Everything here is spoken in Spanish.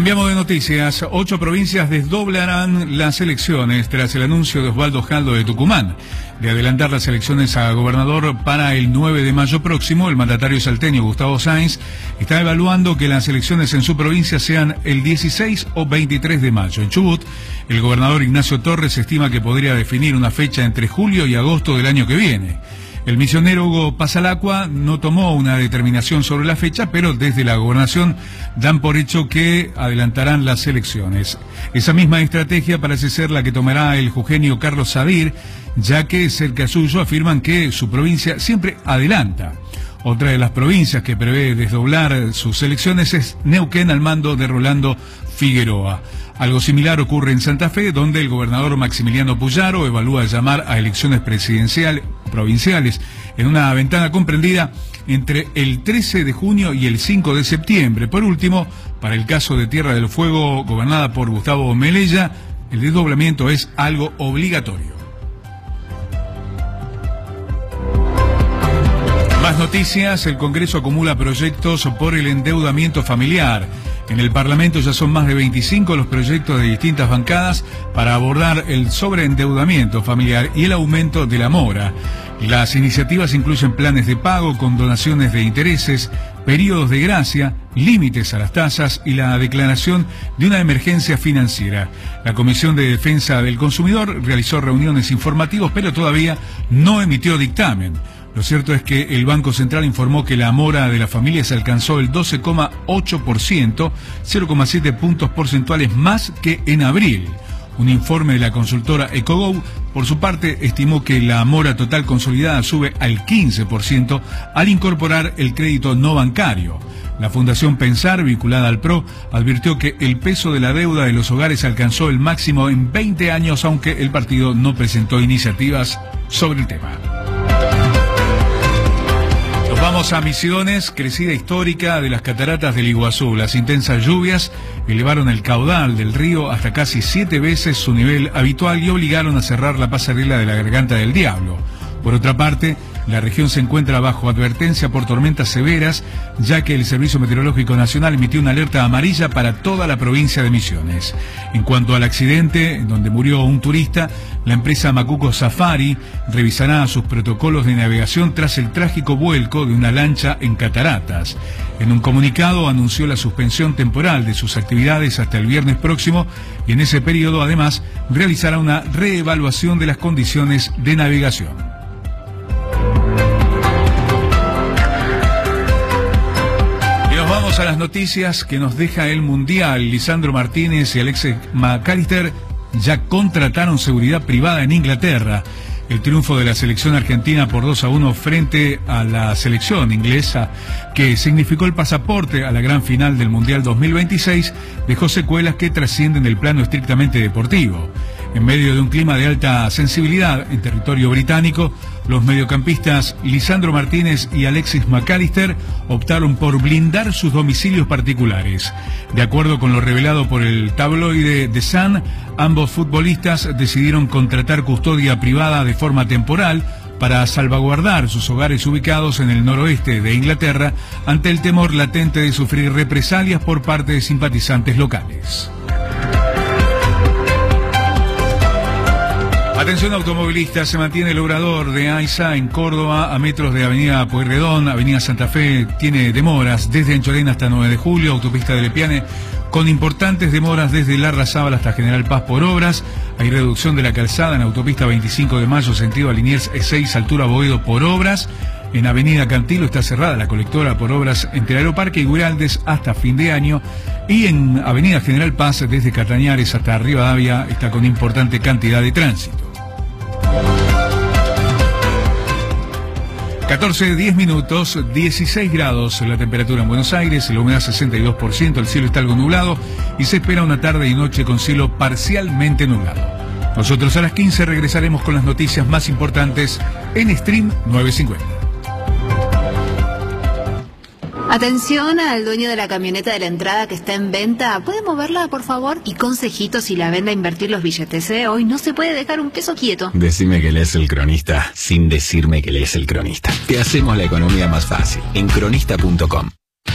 Cambiamos de noticias. 8 provincias desdoblarán las elecciones tras el anuncio de Osvaldo Jaldo de Tucumán de adelantar las elecciones a gobernador para el 9 de mayo próximo. El mandatario salteño Gustavo Sáenz está evaluando que las elecciones en su provincia sean el 16 o 23 de mayo. En Chubut, el gobernador Ignacio Torres estima que podría definir una fecha entre julio y agosto del año que viene. El misionero Hugo Pasalacqua no tomó una determinación sobre la fecha, pero desde la gobernación dan por hecho que adelantarán las elecciones. Esa misma estrategia parece ser la que tomará el jujeño Carlos Sadir, ya que cerca suyo afirman que su provincia siempre adelanta. Otra de las provincias que prevé desdoblar sus elecciones es Neuquén, al mando de Rolando Figueroa. Algo similar ocurre en Santa Fe, donde el gobernador Maximiliano Puyaro evalúa llamar a elecciones provinciales en una ventana comprendida entre el 13 de junio y el 5 de septiembre. Por último, para el caso de Tierra del Fuego, gobernada por Gustavo Melella, el desdoblamiento es algo obligatorio. Más noticias. El Congreso acumula proyectos por el endeudamiento familiar. En el Parlamento ya son más de 25 los proyectos de distintas bancadas para abordar el sobreendeudamiento familiar y el aumento de la mora. Las iniciativas incluyen planes de pago, condonaciones de intereses, periodos de gracia, límites a las tasas y la declaración de una emergencia financiera. La Comisión de Defensa del Consumidor realizó reuniones informativas, pero todavía no emitió dictamen. Lo cierto es que el Banco Central informó que la mora de las familias alcanzó el 12,8%, 0,7 puntos porcentuales más que en abril. Un informe de la consultora Ecogo, por su parte, estimó que la mora total consolidada sube al 15% al incorporar el crédito no bancario. La Fundación Pensar, vinculada al PRO, advirtió que el peso de la deuda de los hogares alcanzó el máximo en 20 años, aunque el partido no presentó iniciativas sobre el tema. Vamos a Misiones, crecida histórica de las cataratas del Iguazú. Las intensas lluvias elevaron el caudal del río hasta casi 7 veces su nivel habitual y obligaron a cerrar la pasarela de la Garganta del Diablo. Por otra parte, la región se encuentra bajo advertencia por tormentas severas, ya que el Servicio Meteorológico Nacional emitió una alerta amarilla para toda la provincia de Misiones. En cuanto al accidente, en donde murió un turista, la empresa Macuco Safari revisará sus protocolos de navegación tras el trágico vuelco de una lancha en cataratas. En un comunicado anunció la suspensión temporal de sus actividades hasta el viernes próximo y en ese periodo además realizará una reevaluación de las condiciones de navegación. Vamos a las noticias que nos deja el Mundial. Lisandro Martínez y Alexis McAllister ya contrataron seguridad privada en Inglaterra. El triunfo de la selección argentina por 2-1 frente a la selección inglesa, que significó el pasaporte a la gran final del Mundial 2026, dejó secuelas que trascienden el plano estrictamente deportivo. En medio de un clima de alta sensibilidad en territorio británico, los mediocampistas Lisandro Martínez y Alexis McAllister optaron por blindar sus domicilios particulares. De acuerdo con lo revelado por el tabloide The Sun, ambos futbolistas decidieron contratar custodia privada de forma temporal para salvaguardar sus hogares ubicados en el noroeste de Inglaterra ante el temor latente de sufrir represalias por parte de simpatizantes locales. Atención automovilistas, se mantiene el obrador de AISA en Córdoba a metros de Avenida Pueyrredón. Avenida Santa Fe tiene demoras desde Anchorena hasta 9 de julio, autopista de Lepiane con importantes demoras desde Larrazábal hasta General Paz por obras. Hay reducción de la calzada en autopista 25 de mayo sentido a Liniers E6 altura Boedo por obras. En Avenida Cantilo está cerrada la colectora por obras entre Aeroparque y Guraldes hasta fin de año. Y en Avenida General Paz desde Catañares hasta Rivadavia está con importante cantidad de tránsito. 14:10 minutos, 16 grados la temperatura en Buenos Aires, la humedad 62%, el cielo está algo nublado y se espera una tarde y noche con cielo parcialmente nublado. Nosotros a las 15 regresaremos con las noticias más importantes en Stream 950. Atención al dueño de la camioneta de la entrada que está en venta. ¿Puede moverla, por favor? Y consejitos si la vende a invertir los billetes, ¿eh? Hoy no se puede dejar un peso quieto. Decime que lees El Cronista sin decirme que lees El Cronista. Te hacemos la economía más fácil en cronista.com.